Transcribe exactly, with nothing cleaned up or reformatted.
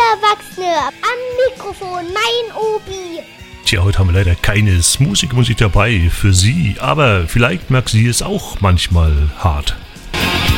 Erwachsene. Am Mikrofon, mein Obi. Tja, heute haben wir leider keine Smoothie-Musik dabei für Sie, aber vielleicht mag sie es auch manchmal hart.